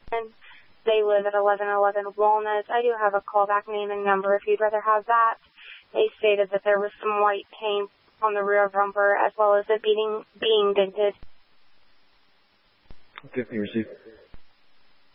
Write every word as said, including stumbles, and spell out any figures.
They live at eleven eleven Walnut. I do have a callback name and number if you'd rather have that. They stated that there was some white paint on the rear bumper as well as it being, being dented. Okay, you received.